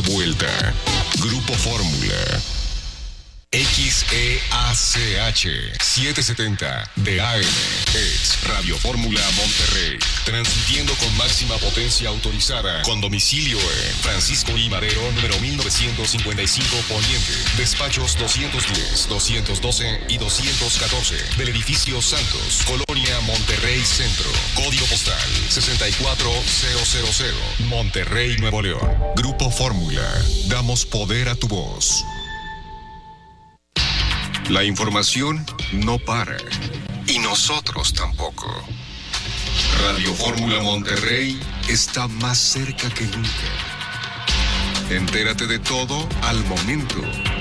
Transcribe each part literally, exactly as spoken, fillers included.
vuelta. Grupo Fórmula. X E A C H setecientos setenta de A M, ex Radio Fórmula Monterrey, transmitiendo con máxima potencia autorizada, con domicilio en Francisco I. Madero, número mil novecientos cincuenta y cinco Poniente, despachos doscientos diez, doscientos doce y doscientos catorce, del edificio Santos, Colonia Monterrey Centro, código postal sesenta y cuatro mil, Monterrey, Nuevo León. Grupo Fórmula, damos poder a tu voz. La información no para, y nosotros tampoco. Radio Fórmula Monterrey está más cerca que nunca. Entérate de todo al momento.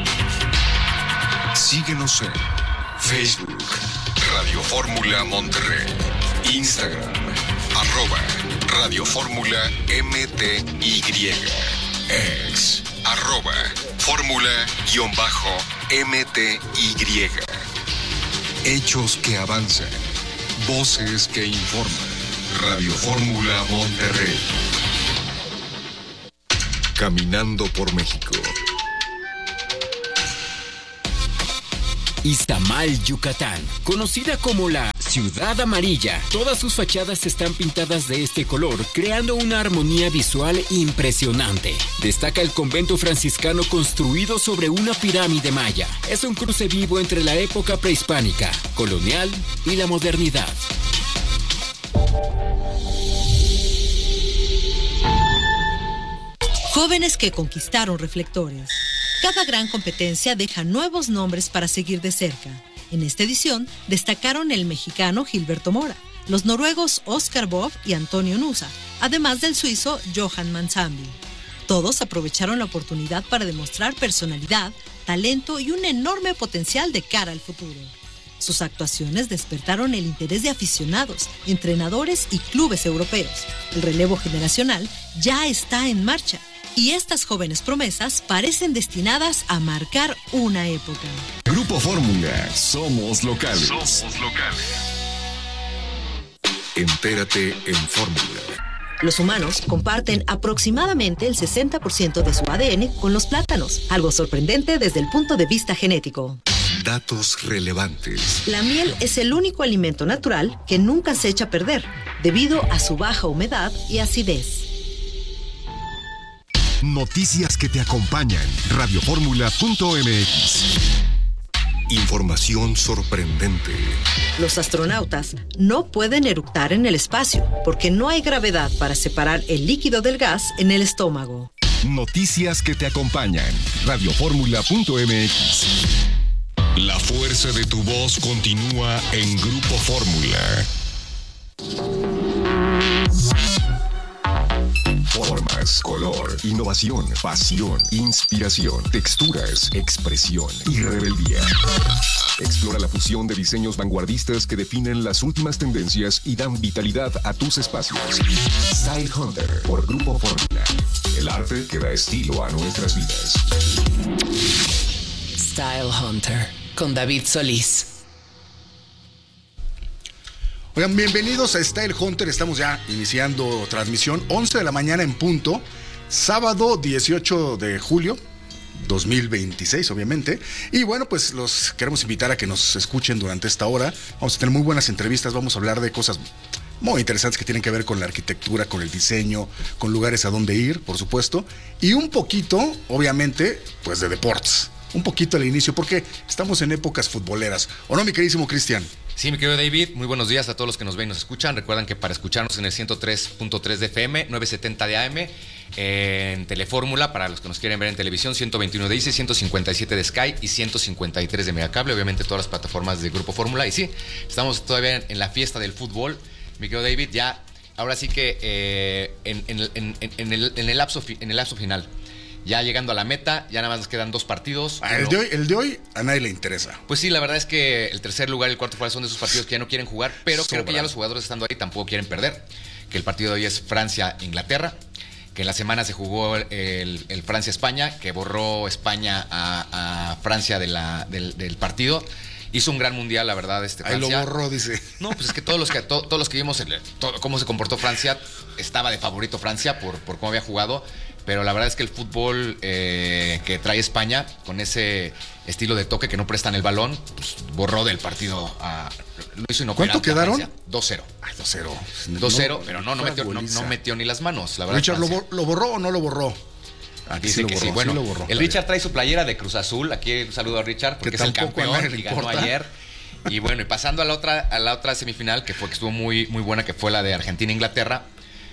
Síguenos en Facebook, Radio Fórmula Monterrey, Instagram, arroba Radio Fórmula M T Y, ex, arroba Fórmula-M T Y. Hechos que avanzan, voces que informan. Radio Fórmula Monterrey. Caminando por México. Iztamal, Yucatán, conocida como la Ciudad Amarilla. Todas sus fachadas están pintadas de este color, creando una armonía visual impresionante. Destaca el convento franciscano construido sobre una pirámide maya. Es un cruce vivo entre la época prehispánica, colonial y la modernidad. Jóvenes que conquistaron reflectores. Cada gran competencia deja nuevos nombres para seguir de cerca. En esta edición destacaron el mexicano Gilberto Mora, los noruegos Oscar Bob y Antonio Nusa, además del suizo Johan Mansambi. Todos aprovecharon la oportunidad para demostrar personalidad, talento y un enorme potencial de cara al futuro. Sus actuaciones despertaron el interés de aficionados, entrenadores y clubes europeos. El relevo generacional ya está en marcha. Y estas jóvenes promesas parecen destinadas a marcar una época. Grupo Fórmula, somos locales. Somos locales. Entérate en Fórmula. Los humanos comparten aproximadamente el sesenta por ciento de su A D N con los plátanos, algo sorprendente desde el punto de vista genético. Datos relevantes. La miel es el único alimento natural que nunca se echa a perder, debido a su baja humedad y acidez. Noticias que te acompañan. Radio Fórmula punto M X. Información sorprendente. Los astronautas no pueden eructar en el espacio porque no hay gravedad para separar el líquido del gas en el estómago. Noticias que te acompañan. Radio Fórmula punto M X. La fuerza de tu voz continúa en Grupo Fórmula. Formas, color, innovación, pasión, inspiración, texturas, expresión y rebeldía. Explora la fusión de diseños vanguardistas que definen las últimas tendencias y dan vitalidad a tus espacios. Style Hunter por Grupo Fórmula. El arte que da estilo a nuestras vidas. Style Hunter con David Solís. Oigan, bienvenidos a Style Hunter. Estamos ya iniciando transmisión, once de la mañana en punto, sábado dieciocho de julio dos mil veintiséis, obviamente. Y bueno, pues los queremos invitar a que nos escuchen durante esta hora. Vamos a tener muy buenas entrevistas, vamos a hablar de cosas muy interesantes que tienen que ver con la arquitectura, con el diseño, con lugares a donde ir, por supuesto. Y un poquito, obviamente, pues de deportes. Un poquito al inicio, porque estamos en épocas futboleras. ¿O no, mi queridísimo Cristian? Sí, mi querido David, muy buenos días a todos los que nos ven y nos escuchan. Recuerdan que para escucharnos en el ciento tres punto tres de F M, novecientos setenta de A M, en Telefórmula, para los que nos quieren ver en televisión, ciento veintiuno de I C E, ciento cincuenta y siete de Sky y ciento cincuenta y tres de Megacable, obviamente todas las plataformas de Grupo Fórmula. Y sí, estamos todavía en, en la fiesta del fútbol, mi querido David, ya, ahora sí que eh, en, en, en, en, el, en, el lapso, en el lapso final. Ya llegando a la meta, ya nada más nos quedan dos partidos. Ah, el, de hoy, el de hoy a nadie le interesa. Pues sí, la verdad es que el tercer lugar y el cuarto lugar son de esos partidos que ya no quieren jugar, pero Sobra. Creo que ya los jugadores estando ahí tampoco quieren perder. Que el partido de hoy es Francia-Inglaterra, que en la semana se jugó el, el Francia-España, que borró España a, a Francia de la, del, del partido. Hizo un gran mundial, la verdad, este Francia. Ahí lo borró, dice. No, pues es que todos los que, to, todos los que vimos el, todo, cómo se comportó Francia, estaba de favorito Francia por, por cómo había jugado. pero la verdad es que el fútbol eh, que trae España, con ese estilo de toque que no prestan el balón, pues borró del partido a... Lo hizo inoperante. ¿Cuánto quedaron? dos cero. Ay, dos cero. dos cero, no, pero no, no metió, no, no metió ni las manos, la verdad. Richard, ¿lo, bor- ¿lo borró o no lo borró? Aquí Dice sí lo que borró, sí. Bueno, sí lo borró. el Richard trae su playera de Cruz Azul. Aquí un saludo a Richard, porque Que es el tampoco a campeón nadie le y ganó importa. ayer. Y bueno, y pasando a la otra, a la otra semifinal, que fue que estuvo muy, muy buena, que fue la de Argentina-Inglaterra.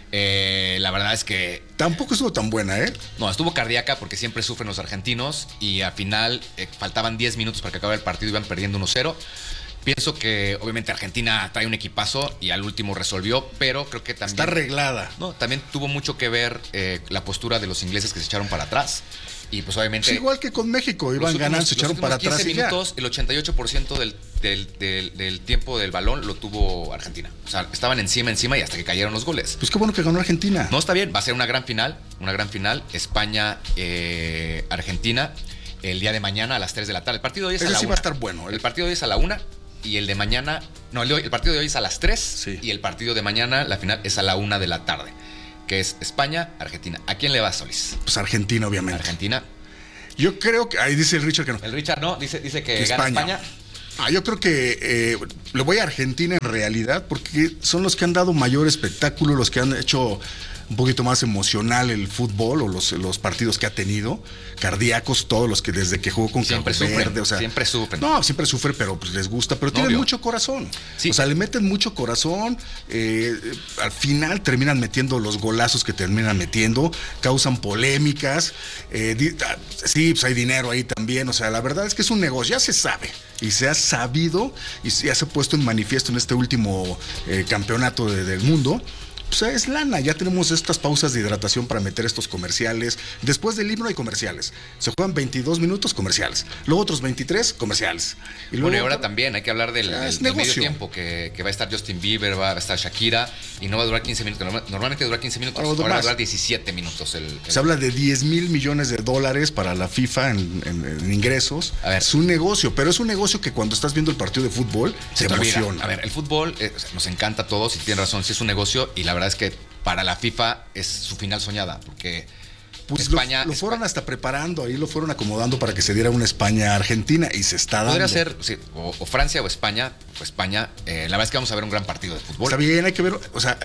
Eh, la verdad es que Tampoco estuvo tan buena, ¿eh? no, estuvo cardíaca porque siempre sufren los argentinos. Y al final eh, faltaban diez minutos para que acabara el partido, iban perdiendo uno cero. Pienso que obviamente Argentina trae un equipazo y al último resolvió, pero creo que también... Está arreglada. No, también tuvo mucho que ver eh, la postura de los ingleses que se echaron para atrás. Y pues obviamente... Es igual que con México, iban los ganando, últimos- se echaron los para últimos atrás y quince ya. minutos, el ochenta y ocho por ciento del, del, del, del tiempo del balón lo tuvo Argentina. O sea, estaban encima, encima y hasta que cayeron los goles. Pues qué bueno que ganó Argentina. No, está bien, va a ser una gran final, una gran final. España, eh, Argentina, el día de mañana a las tres de la tarde. El partido de hoy es Ese a la sí una. va a estar bueno. El partido de hoy es a la una y el de mañana, no, el, de hoy- el partido de hoy es a las tres Sí. y el partido de mañana, la final, es a la una de la tarde, que es España, Argentina. ¿A quién le va, Solís? Pues Argentina, obviamente. Argentina. Yo creo que. Ahí dice el Richard que no. El Richard no, dice, dice que, Que gana España. España. Ah, yo creo que eh, le voy a Argentina en realidad porque son los que han dado mayor espectáculo, los que han hecho un poquito más emocional el fútbol o los, los partidos que ha tenido, cardíacos, todos los que desde que jugó con Siempre Cabo sufren, Verde, o sea, siempre sufren. No, siempre sufre, pero pues les gusta, pero tienen Obvio. mucho corazón. Sí. O sea, le meten mucho corazón, eh, al final terminan metiendo los golazos que terminan metiendo, causan polémicas, eh, di- ah, sí, pues hay dinero ahí también, o sea, la verdad es que es un negocio, ya se sabe. Y se ha sabido y ya se ha puesto en manifiesto en este último eh, campeonato de- del mundo. Pues es lana, ya tenemos estas pausas de hidratación para meter estos comerciales. Después del himno hay comerciales. Se juegan veintidós minutos comerciales. Luego otros veintitrés comerciales. Y luego Bueno, y ahora otro- también hay que hablar del, O sea, del- es del medio negocio. tiempo, que, que va a estar Justin Bieber, va a estar Shakira, y no va a durar quince minutos. Norma- Normalmente dura quince minutos, Ahora va a ahora, durar va a más. durar diecisiete minutos. El, el- Se habla de diez mil millones de dólares para la FIFA en, en- en ingresos. A ver. Es un negocio, pero es un negocio que cuando estás viendo el partido de fútbol Se te te olvida. emociona. A ver, el fútbol eh, o sea, nos encanta a todos y tienen razón, sí es un negocio y la verdad es que para la FIFA es su final soñada, porque Pues España... lo, lo fueron España- hasta preparando, ahí lo fueron acomodando para que se diera una España-Argentina y se está dando. Podría ser sí, o, o Francia o España, o España. Eh, la verdad es que vamos a ver un gran partido de fútbol. Está bien, hay que ver, o sea,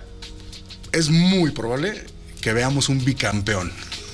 es muy probable que veamos un bicampeón.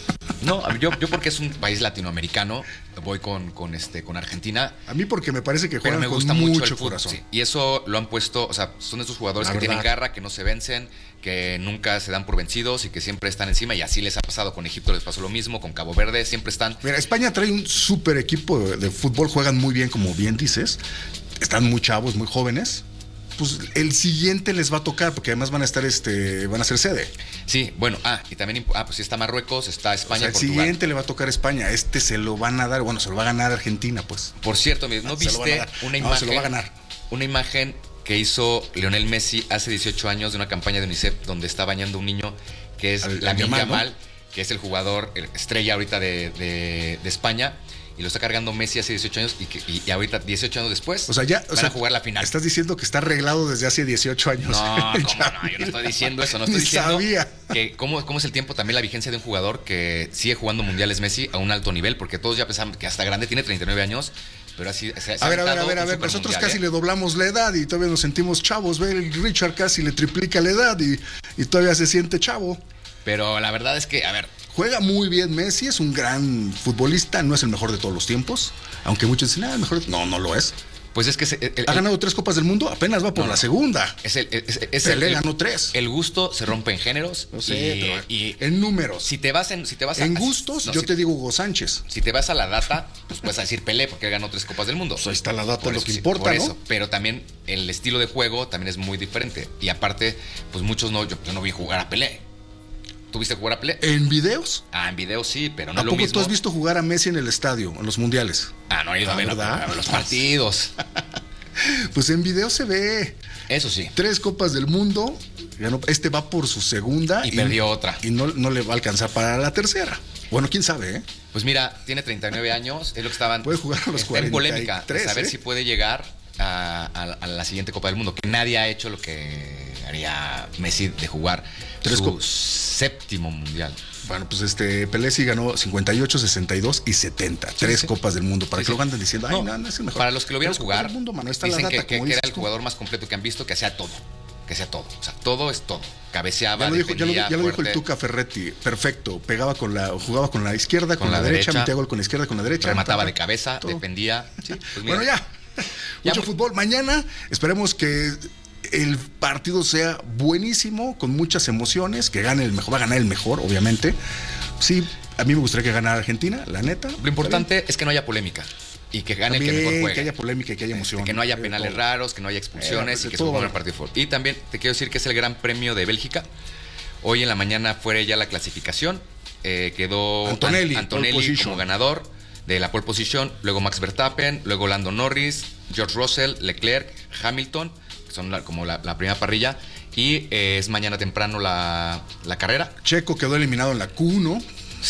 No, a mí- yo, yo porque es un país latinoamericano, voy con, con, este, con Argentina. A mí porque me parece que Pero juegan me con gusta mucho, mucho el fútbol. corazón. Sí. Y eso lo han puesto, o sea, son estos jugadores La que tienen verdad. garra, que no se vencen, que nunca se dan por vencidos y que siempre están encima. Y así les ha pasado con Egipto, les pasó lo mismo, con Cabo Verde, siempre están. Mira, España trae un súper equipo de, de fútbol, juegan muy bien, como bien dices. Están muy chavos, muy jóvenes. Pues el siguiente les va a tocar, porque además van a estar, este, van a ser sede. Sí, bueno, ah, y también, imp- ah, pues sí está Marruecos, está O España, sea, el Portugal. siguiente le va a tocar a España. Este se lo van a dar, bueno, se lo va a ganar Argentina, pues. Por cierto, mire, ¿no Se lo van a viste dar. una No, imagen? se lo va a ganar. Una imagen que hizo Lionel Messi hace dieciocho años de una campaña de UNICEF donde está bañando un niño que es Al- Lamine Yamal, ¿no? Yamal, que es el jugador el estrella ahorita de, de- de España. Y lo está cargando Messi hace dieciocho años y, que- y- y ahorita, dieciocho años después, O sea, ya. O van sea, a jugar la final. Estás diciendo que está arreglado desde hace dieciocho años. No, ¿cómo Ya no? Yo no estoy diciendo eso, no Ni estoy diciendo sabía. que cómo, cómo es el tiempo, también la vigencia de un jugador que sigue jugando mundiales Messi a un alto nivel, porque todos ya pensamos que hasta grande, tiene treinta y nueve años, pero así se, se ha A ver, a ver, a aventado ver, a un ver, nosotros supermundial, casi ¿eh? le doblamos la edad y todavía nos sentimos chavos. Ve, el Richard casi le triplica la edad y, y todavía se siente chavo. Pero la verdad es que, a ver, Juega muy bien Messi, es un gran futbolista, no es el mejor de todos los tiempos, aunque muchos dicen, ah, el mejor. No, no lo es. pues es que se- el- Ha el- ganado tres Copas del Mundo, apenas va por No, la no. segunda. es el, es, es Pelé el- ganó tres. El gusto se rompe en géneros. No sé, y, pero y en números. si te vas en, si te vas a- En gustos, no, yo si- te digo Hugo Sánchez. Si te vas a la data, pues puedes decir Pelé porque él ganó tres Copas del Mundo. Pues ahí está la data, Por lo eso, que sí, importa, por ¿no? eso. Pero también el estilo de juego también es muy diferente. Y aparte, pues muchos no, yo, yo no vi jugar a Pelé. ¿Tuviste jugar a Pelé? En videos. Ah, en video sí, pero no ¿A es lo poco mismo. tú has visto jugar a Messi en el estadio, en los mundiales? Ah, no he ido a Ah, ver a- ¿verdad? a ver los partidos. Pues en video se ve. Eso sí. Tres Copas del Mundo. Ganó- Este va por su segunda. Y perdió otra. Y no, no le va a alcanzar para la tercera. Bueno, quién sabe, ¿eh? Pues mira, tiene treinta y nueve años, es lo que estaban. Puede jugar a los está en cuarenta y polémica, tres, de saber ¿eh? si puede llegar a, a, a la siguiente Copa del Mundo, que nadie ha hecho lo que haría Messi de jugar Tres su copas. séptimo mundial. Bueno, pues este Pelé sí ganó cincuenta y ocho, sesenta y dos y setenta. Sí, tres sí. Copas del mundo. Para Sí, que sí. lo anden diciendo, ay, No, no, no es el mejor. Para los que lo vieron Tres Copas jugar, del mundo, mano, está dicen la que, data, que- como que era dices el tú. jugador más completo que han visto, que hacía todo. Que hacía todo. O sea, todo es todo. Cabeceaba, Ya lo dijo, ya lo, defendía, ya lo dijo el fuerte, Tuca Ferretti. Perfecto. Pegaba con la, jugaba con la izquierda, con, Con la, la derecha, derecha. metía gol con la izquierda, con la derecha. remataba de ta, ta, cabeza, todo. defendía. Sí, pues mira. Bueno, ya. Ya, Mucho mu- fútbol. Mañana esperemos que el partido sea buenísimo, con muchas emociones, que gane el mejor, va a ganar el mejor, obviamente. Sí, a mí me gustaría que ganara Argentina, la neta. Lo importante es que no haya polémica y que gane También, el que mejor juegue. que haya polémica y que haya emoción. Que no haya De penales todo. raros, que no haya expulsiones Eh, y que se todo juegue va el bien. partido de fútbol. Y también te quiero decir que es el Gran Premio de Bélgica. Hoy en la mañana fue ya la clasificación. Eh, quedó Antonelli, An- pole Antonelli position. como ganador de la pole position. Luego Max Verstappen, luego Lando Norris, George Russell, Leclerc, Hamilton, que son la- como la, la primera parrilla. Y eh, es mañana temprano la, la carrera. Checo quedó eliminado en la Q uno.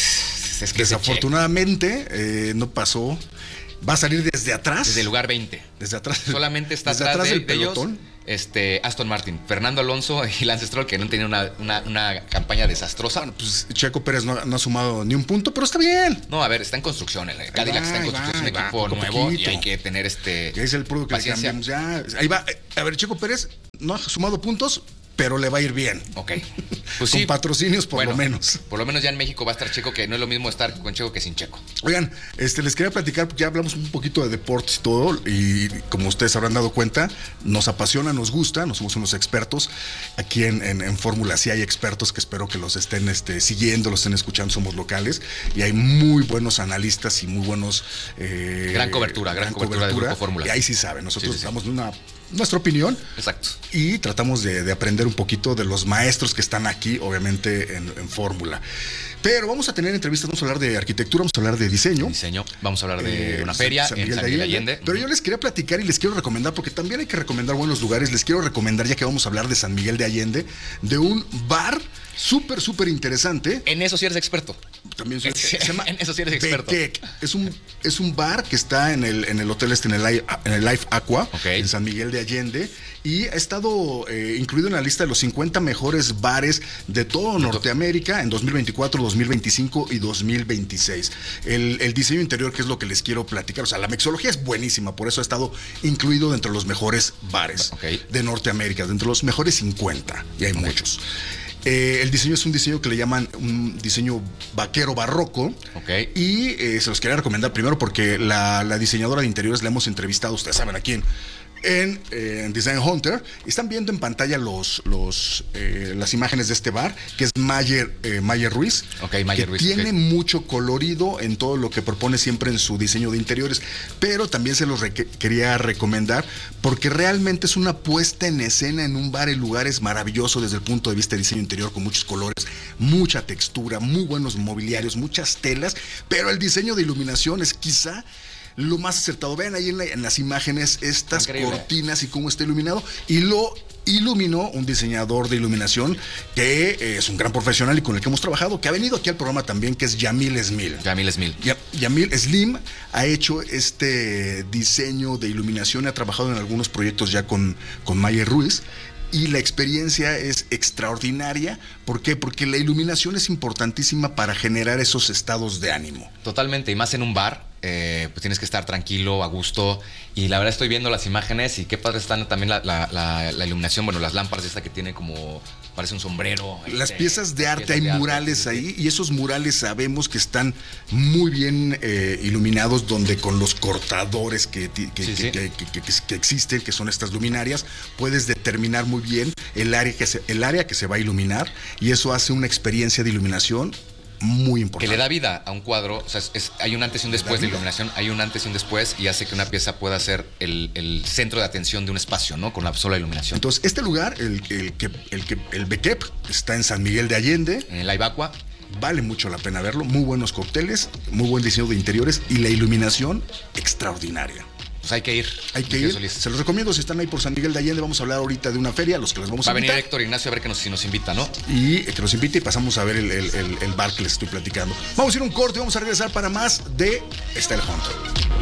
Es que ese Desafortunadamente, eh, no pasó. Va a salir desde atrás. Desde el lugar veinte. Desde atrás. Solamente está desde atrás, de, del de ellos pelotón. este, Aston Martin, Fernando Alonso y Lance Stroll, que no han tenido una, una, una campaña desastrosa. Bueno, pues Checo Pérez no, no ha sumado ni un punto, pero está bien. No, a ver, está en construcción. El Cadillac va, está en ahí construcción, va, es un ahí va, equipo poco a nuevo poquito. y hay que tener este. Que es el producto que le paciencia. cambiamos ya. Ahí va. A ver, Checo Pérez no ha sumado puntos, pero le va a ir bien. Ok. Pues Con sí. patrocinios por Bueno, lo menos. Por lo menos ya en México va a estar Checo, que no es lo mismo estar con Checo que sin Checo. Oigan, este, les quería platicar, porque ya hablamos un poquito de deportes y todo, y como ustedes habrán dado cuenta, nos apasiona, nos gusta, nos somos unos expertos. Aquí en, en, en Fórmula sí hay expertos que espero que los estén este, siguiendo, los estén escuchando, somos locales, y hay muy buenos analistas y muy buenos... eh, Gran cobertura, gran cobertura del Grupo Fórmula. Y ahí sí saben, nosotros Sí, sí, sí. damos una, nuestra opinión. Exacto. Y tratamos de, de aprender un poquito de los maestros que están aquí, obviamente, en, en Fórmula. Pero vamos a tener entrevistas, vamos a hablar de arquitectura, vamos a hablar de diseño. Diseño. Vamos a hablar de Eh, una feria San en Miguel San de Miguel de Allende. Allende. Pero yo les quería platicar y les quiero recomendar, porque también hay que recomendar buenos lugares. Les quiero recomendar, ya que vamos a hablar de San Miguel de Allende, de un bar súper, súper interesante. En eso sí eres experto. También se, se llama En eso sí eres experto. Betec. Es un, es un bar que está en el, en el hotel este, en el, Life- en el Life Aqua, Ok. en San Miguel de Allende, y ha estado eh, incluido en la lista de los cincuenta mejores bares de todo Norteamérica en dos mil veinticuatro, dos mil veinticinco y dos mil veintiséis. El, el diseño interior, que es lo que les quiero platicar, o sea, la mixología es buenísima, por eso ha estado incluido dentro de los mejores bares Ok. de Norteamérica, dentro de los mejores cincuenta, y hay muchos. Eh, el diseño es un diseño que le llaman un diseño vaquero barroco. Ok. Y eh, se los quería recomendar primero porque la, la diseñadora de interiores la hemos entrevistado, ustedes saben a quién, en, eh, en Design Hunter. Están viendo en pantalla los, los, eh, las imágenes de este bar, que es Mayer, eh, Mayer Ruiz. Ok, Mayer que Ruiz, tiene ok. mucho colorido en todo lo que propone siempre en su diseño de interiores. Pero también se los re- quería recomendar porque realmente es una puesta en escena en un bar. El lugar es maravilloso desde el punto de vista de diseño interior, con muchos colores, mucha textura, muy buenos mobiliarios, muchas telas, pero el diseño de iluminación es quizá lo más acertado. Vean ahí en, la- en las imágenes estas Increíble. cortinas y cómo está iluminado, y lo iluminó un diseñador de iluminación que eh, es un gran profesional y con el que hemos trabajado, que ha venido aquí al programa también, que es Yamil Esmil. Yamil Smil. Ya- Yamil Slim ha hecho este diseño de iluminación, ha trabajado en algunos proyectos ya con, con Mayer Ruiz, y la experiencia es extraordinaria. ¿Por qué? Porque la iluminación es importantísima para generar esos estados de ánimo. Totalmente, y más en un bar, eh, pues tienes que estar tranquilo, a gusto. Y la verdad estoy viendo las imágenes y qué padre están también la, la, la, la iluminación, bueno, las lámparas esta que tiene como, parece un sombrero. Las este, piezas de las arte, piezas hay de arte, murales sí, sí, ahí, y esos murales sabemos que están muy bien eh, iluminados, donde con los cortadores que, ti- que, Sí, que- sí. que- que- que- que existen, que son estas luminarias, puedes determinar muy bien el área que se, el área que se va a iluminar, y eso hace una experiencia de iluminación muy Que importante. le da vida a un cuadro, o sea, es- es- hay un antes y un después de vida. iluminación, hay un antes y un después y hace que una pieza pueda ser el, el centro de atención de un espacio, ¿no? Con la sola iluminación. Entonces, este lugar, el, el que el que el Bequep, está en San Miguel de Allende. En el Live Aqua, Vale mucho la pena verlo. Muy buenos cócteles, muy buen diseño de interiores y la iluminación extraordinaria. pues hay que ir. Hay que Miguel ir. Solís. Se los recomiendo si están ahí por San Miguel de Allende. Vamos a hablar ahorita de una feria, a los que les vamos Va a a venir invitar. Héctor Ignacio a ver que nos, si nos invita, ¿no? Y que nos invite y pasamos a ver el, el- el- el bar que les estoy platicando. Vamos a ir a un corte y vamos a regresar para más de Style Hunter.